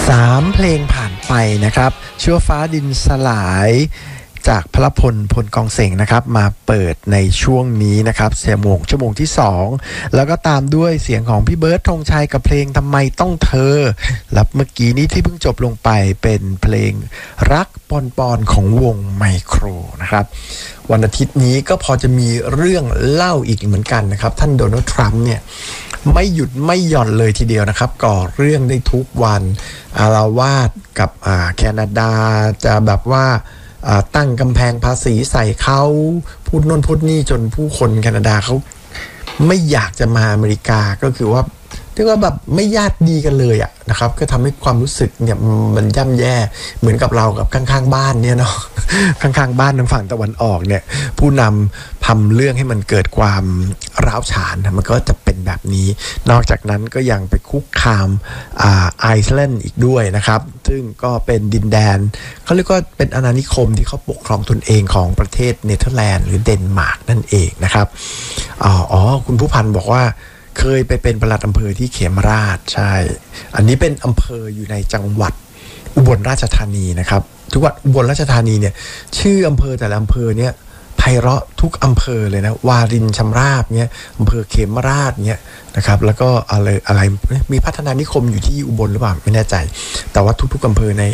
3 เพลงผ่านไปนะครับชั่วฟ้าดินสลายจากพลพลพลกองเสงนะครับมาเปิดในช่วงนี้นะครับชั่วโมงที่2แล้วก็ตามด้วยเสียงของพี่เบิร์ดธงชัยกับเพลงทำไมต้องเธอและเมื่อกี้นี้ที่เพิ่งจบลงไปเป็นเพลงรักปอนปอนของวงไมโครนะครับวันอาทิตย์นี้ก็พอจะมีเรื่องเล่าอีกเหมือนกันนะครับท่านโดนัลด์ทรัมป์เนี่ยไม่หยุดไม่หย่อนเลยทีเดียวนะครับก่อเรื่องได้ทุกวันอาละวาดกับแคนาดาจะแบบว่าตั้งกำแพงภาษีใส่เขาพูดโน่นพูดนี่จนผู้คนแคนาดาเขาไม่อยากจะมาอเมริกาก็คือว่าเรียกว่าแบบไม่ญาติดีกันเลยอะนะครับก็ทำให้ความรู้สึกเนี่ยมันย่ำแย่เหมือนกับเรากับข้างๆบ้านเนี่ยเนาะข้างๆบ้านทางฝั่งตะวันออกเนี่ยผู้นำทำเรื่องให้มันเกิดความร้าวฉานมันก็จะเป็นแบบนี้นอกจากนั้นก็ยังไปคุกคามไอซ์แลนด์อีกด้วยนะครับซึ่งก็เป็นดินแดนเขาเรียกว่าเป็นอาณานิคมที่เขาปกครองตนเองของประเทศเนเธอร์แลนด์หรือเดนมาร์กนั่นเองนะครับคุณผู้พันบอกว่าเคยไปเป็นปลัดอำเภอที่เขมราชใช่อันนี้เป็นอำเภออยู่ในจังหวัดอุบลราชธานีนะครับทุกวัดอุบลราชธานีเนี่ยชื่ออำเภอแต่ละอำเภอเนี่ยไพเราะทุกอำเภอเลยนะวารินชำราบเนี่ยอำเภอเขมราชเนี่ยนะครับแล้วก็อะไรมีพัฒนานิคมอยู่ที่อุบลหรือเปล่าไม่แน่ใจแต่ว่าทุกๆอำเภอใน